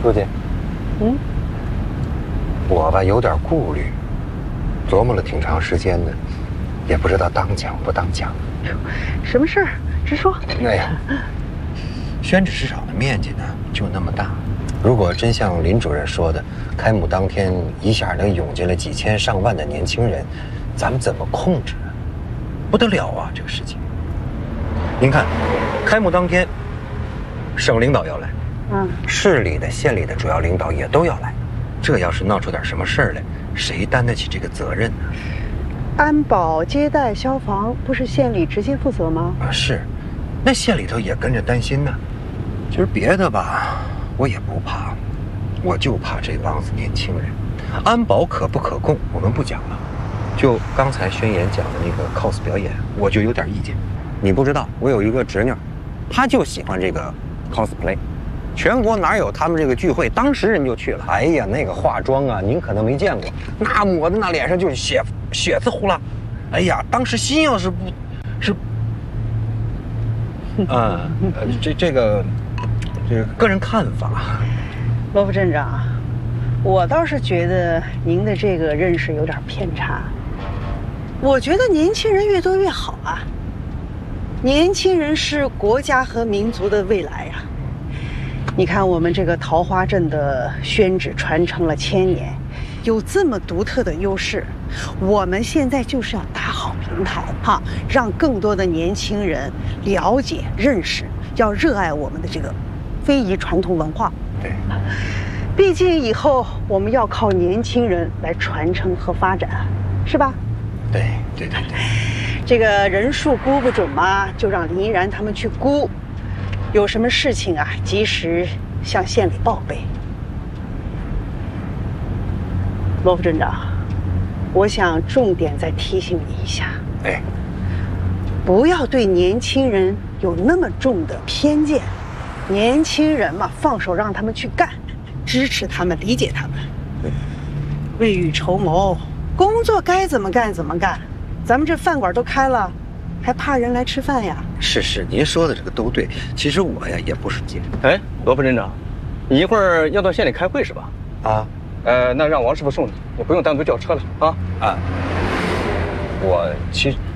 书记，我吧有点顾虑，琢磨了挺长时间的，也不知道当讲不当讲。 什么事儿？直说。 哎呀，宣纸市场的面积呢就那么大，如果真像林主任说的，开幕当天一下能涌进来几千上万的年轻人，咱们怎么控制啊？不得了啊，这个事情。您看，开幕当天，省领导要来。市里的、县里的主要领导也都要来，这要是闹出点什么事儿来，谁担得起这个责任呢？ 安保、接待、消防，不是县里直接负责吗？ 是，那县里头也跟着担心呢。其实别的吧，我也不怕，我就怕这帮子年轻人。安保可不可控，我们不讲了。就刚才宣言讲的那个 cos 表演，我就有点意见。你不知道，我有一个侄女，她就喜欢这个 cosplay。全国哪有他们这个聚会，当时人就去了。哎呀，那个化妆啊，您可能没见过，那抹的那脸上就是血字呼啦。哎呀，当时心要是不是，这个个人看法。 罗副镇长，我倒是觉得您的这个认识有点偏差。我觉得年轻人越多越好啊，年轻人是国家和民族的未来呀。你看我们这个桃花镇的宣纸传承了1000年，有这么独特的优势，我们现在就是要打好平台哈，让更多的年轻人了解认识，要热爱我们的这个非遗传统文化。 对， 毕竟以后我们要靠年轻人来传承和发展，是吧？ 对。 这个人数估不准嘛，就让林依然他们去估。有什么事情啊，及时向县里报备。罗副镇长，我想重点再提醒你一下，不要对年轻人有那么重的偏见。年轻人嘛，放手让他们去干，支持他们，理解他们，未雨绸缪，工作该怎么干怎么干。咱们这饭馆都开了，还怕人来吃饭呀？ 是，您说的这个都对。其实我呀也不是贱。 哎，罗副镇长，你一会儿要到县里开会是吧？ 啊， 那让王师傅送你，你不用单独叫车了啊。 我其实